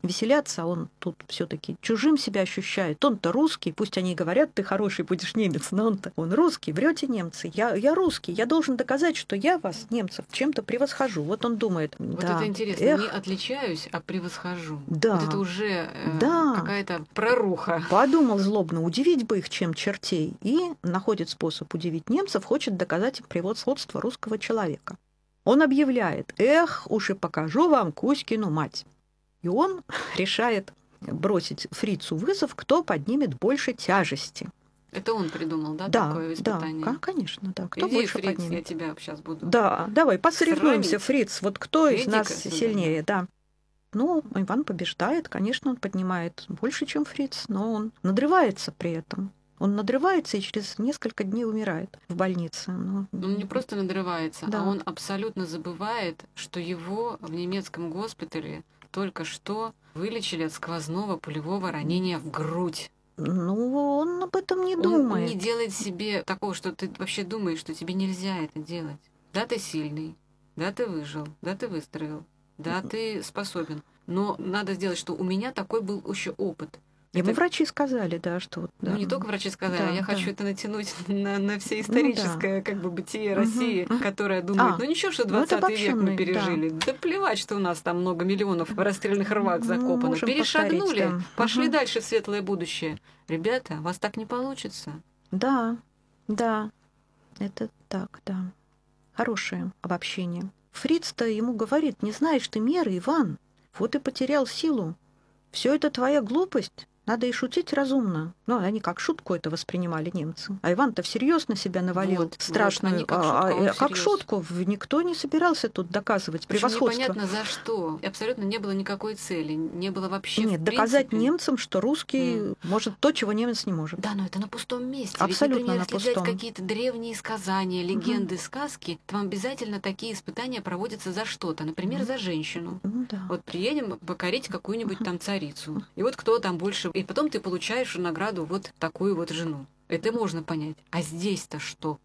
веселятся, а он тут все-таки чужим себя ощущает. Он-то русский, пусть они и говорят, ты хороший будешь немец, но он русский, врете немцы, я русский, я должен доказать, что я вас, немцев, чем-то превосхожу. Вот он думает, Вот да, это интересно, не отличаюсь, а превосхожу. Да, вот это уже да, какая-то проруха. Подумал злобно, удивить бы их, чем чертей, и находит способ удивить немцев, хочет доказать им превосходство русского человека. Он объявляет, уж и покажу вам Кузькину мать. И он решает бросить фрицу вызов, кто поднимет больше тяжести. Это он придумал, да, Да, такое испытание? Да, конечно, да. Кто Иди, больше Фриц, поднимет? я тебя сейчас буду. Да, давай, посоревнуемся, сравнить. Фриц, вот кто из Иди-ка нас сюда. сильнее, да. Ну, Иван побеждает, конечно, он поднимает больше, чем Фриц, но он надрывается при этом. Он надрывается и через несколько дней умирает в больнице. Он не просто надрывается, Да. а он абсолютно забывает, что его в немецком госпитале только что вылечили от сквозного пулевого ранения в грудь. Ну, он об этом не Он думает. не делает себе такого, что ты вообще думаешь, что тебе нельзя это делать. Да, ты сильный, да, ты выжил, да, ты выздоровел, да, ты способен. Но надо сделать, что у меня такой был еще опыт. Ему врачи сказали, да, что вот. Да. Ну, не только врачи сказали, Да, я да. хочу это натянуть на все историческое как бы бытие России, которая думает, ну ничего, что 20 век мы пережили. Да плевать, что у нас там много миллионов в расстрельных рвах закопано. Можем Перешагнули, повторить, да. пошли дальше в светлое будущее. Ребята, у вас так не получится. Да, да, это так, да. Хорошее обобщение. Фриц-то ему говорит, не знаешь ты меры, Иван, вот и потерял силу. Все это твоя глупость. Надо и шутить разумно. Ну, они как шутку это воспринимали немцы. А Иван-то всерьез на себя навалил Вот, страшную. вот, они как шутку. Никто не собирался тут доказывать превосходство. Непонятно за что. И абсолютно не было никакой цели. Не было вообще Нет, в доказать принципе... немцам, что русский может то, чего немец не может. Да, но это на пустом месте. Абсолютно Ведь, например, на если взять пустом. какие-то древние сказания, легенды, сказки, там обязательно такие испытания проводятся за что-то. Например, за женщину. Да. Вот приедем покорить какую-нибудь там царицу. И вот кто там больше... И потом ты получаешь награду вот такую вот жену. Это можно понять. А здесь-то что?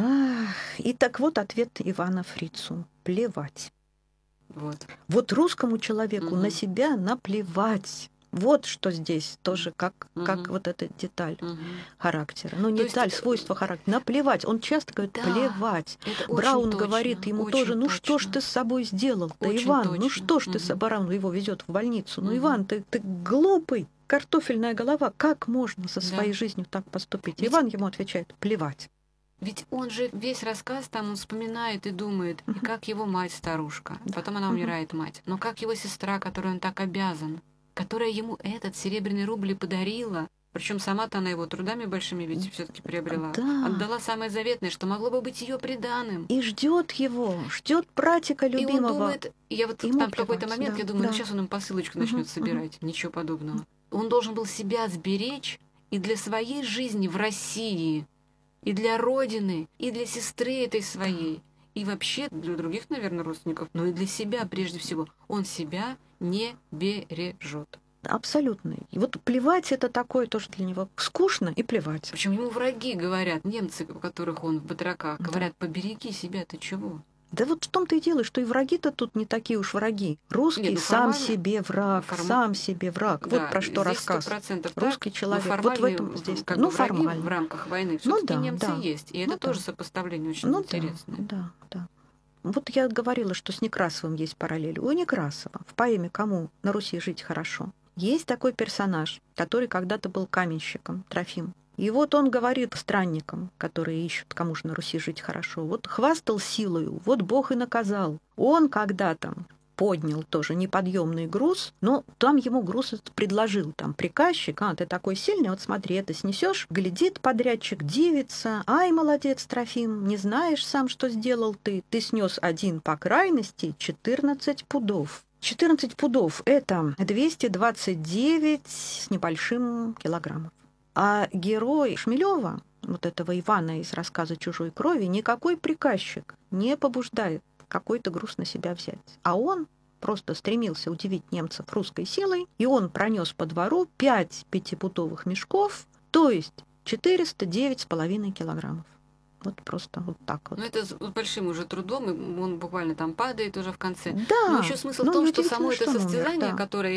И так вот ответ Ивана Фрицу. Плевать. Вот русскому человеку на себя наплевать. Вот что здесь тоже как вот эта деталь характера. Ну, не деталь, свойство характера. Наплевать. Он часто говорит плевать. Браун говорит ему тоже, ну что ж ты с собой сделал-то, Иван? Ну что ж ты с собой? Браун его везет в больницу. Ну, Иван, ты глупый. Картофельная голова. Как можно со своей жизнью так поступить? Иван ему отвечает плевать. Ведь он же весь рассказ там он вспоминает и думает, и как его мать старушка. Потом она умирает, мать. Но как его сестра, которой он так обязан, которая ему этот серебряный рубль подарила, причем сама-то она его трудами большими ведь все-таки приобрела, отдала самое заветное, что могло бы быть ее приданым. И ждет его, ждет братика любимого. И он думает, я вот там в какой-то момент я думаю, ну сейчас он им посылочку начнет собирать, ничего подобного. Он должен был себя сберечь и для своей жизни в России, и для родины, и для сестры этой своей, и вообще для других, наверное, родственников, но и для себя прежде всего. Он себя не бережет. Абсолютно. И вот плевать это такое тоже для него скучно и плевать. Причем ему враги говорят, немцы, у которых он в батраках, говорят, побереги себя, ты чего? Да вот в том-то и дело, что и враги-то тут не такие уж враги. Русский сам себе враг, сам себе враг. Да, вот про что рассказ. 100% Русский человек. Вот в этом здесь. Как бы формально. В рамках войны все-таки немцы да. есть. И это тоже сопоставление очень интересное. Да. Вот я говорила, что с Некрасовым есть параллель. У Некрасова в поэме «Кому на Руси жить хорошо» есть такой персонаж, который когда-то был каменщиком, Трофим. И вот он говорит странникам, которые ищут, кому же на Руси жить хорошо, вот хвастал силою, вот Бог и наказал. Он когда-то поднял тоже неподъемный груз, но там ему груз предложил там приказчик, ты такой сильный, вот смотри, это снесешь, глядит подрядчик, дивится, ай, молодец, Трофим, не знаешь сам, что сделал ты снес один по крайности 14 пудов. 14 пудов – это 229 с небольшим килограммов. А герой Шмелева, вот этого Ивана из рассказа «Чужой крови», никакой приказчик не побуждает какой-то груз на себя взять. А он просто стремился удивить немцев русской силой, и он пронес по двору 5 пятипудовых мешков, то есть 409,5 килограммов. Вот просто вот так вот. Ну, это с большим уже трудом, и он буквально там падает уже в конце. Да. Но еще смысл в том, что само это состязание, которое